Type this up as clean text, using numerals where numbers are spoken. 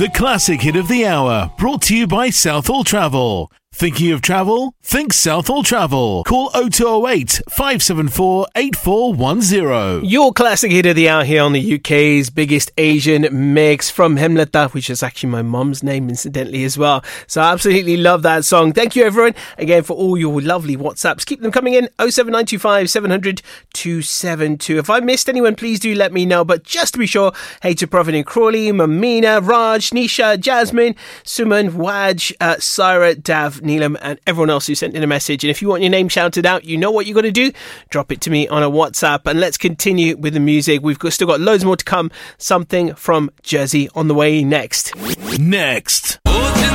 The classic hit of the hour, brought to you by Southall Travel. Thinking of travel? Think Southall Travel. Call 0208 574 8410. Your classic hit of the hour here on the UK's biggest Asian mix, from Hemlata, which is actually my mum's name, incidentally, as well. So I absolutely love that song. Thank you, everyone, again, for all your lovely WhatsApps. Keep them coming in. 07925 700 272. If I missed anyone, please do let me know. But just to be sure, hey to Prophet and Crawley, Mamina, Raj, Nisha, Jasmine, Suman, Waj, Syra, Dav, Neelam, and everyone else who sent in a message. And if you want your name shouted out, you know what you got to do. Drop it to me on a WhatsApp, and let's continue with the music. We've still got loads more to come. Something from Jersey on the way next. Next.